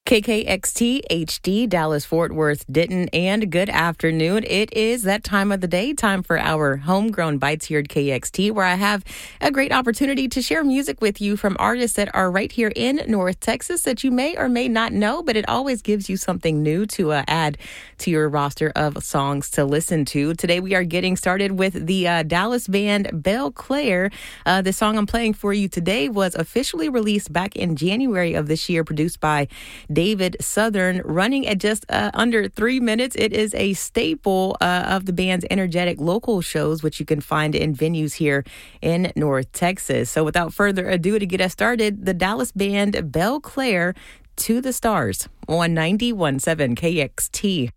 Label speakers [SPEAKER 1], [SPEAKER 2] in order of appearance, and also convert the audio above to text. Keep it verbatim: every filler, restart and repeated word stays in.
[SPEAKER 1] K K X T H D, Dallas, Fort Worth, Denton, and good afternoon. It is that time of the day, time for our Homegrown Bites here at K X T, where I have a great opportunity to share music with you from artists that are right here in North Texas that you may or may not know, but it always gives you something new to uh, add to your roster of songs to listen to. Today, we are getting started with the uh, Dallas band Belle Claire. Uh, the song I'm playing for you today was officially released back in January of this year, produced by David Southern, running at just uh, under three minutes. It is a staple uh, of the band's energetic local shows, which you can find in venues here in North Texas. So without further ado, to get us started, the Dallas band Belle Claire, To the Stars on ninety-one point seven K X T.